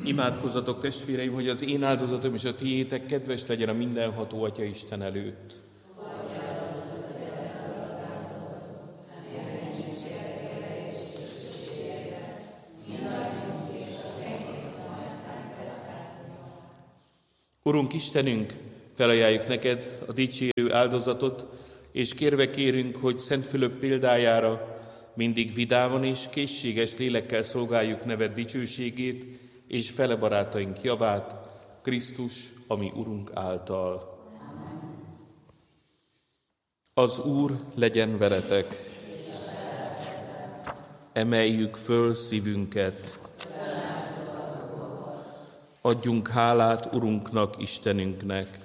Imádkozzatok, testvéreim, hogy az én áldozatom és a tiétek kedves legyen a mindenható Atya Isten előtt. Urunk Istenünk, felajánljuk neked a dicsérő áldozatot, és kérve kérünk, hogy Szent Fülöp példájára mindig vidáman és készséges lélekkel szolgáljuk neved dicsőségét, és fele barátaink javát, Krisztus, ami Urunk által. Az Úr legyen veletek. Emeljük föl szívünket. Adjunk hálát Urunknak, Istenünknek.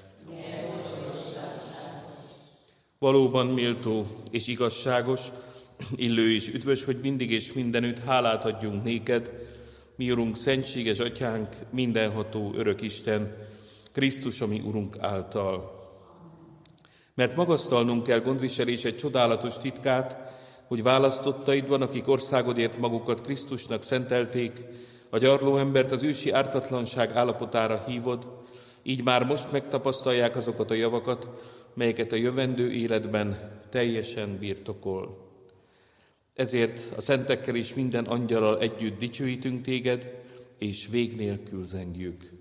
Valóban méltó és igazságos, illő és üdvös, hogy mindig és mindenütt hálát adjunk néked, mi Urunk, szentséges Atyánk, mindenható örök Isten, Krisztus, ami Urunk által. Mert magasztalnunk kell gondviselés egy csodálatos titkát, hogy választottaidban, akik országodért magukat Krisztusnak szentelték, a gyarló embert az ősi ártatlanság állapotára hívod, így már most megtapasztalják azokat a javakat, melyeket a jövendő életben teljesen birtokol. Ezért a szentekkel és minden angyallal együtt dicsőítünk téged, és vég nélkül zengjük.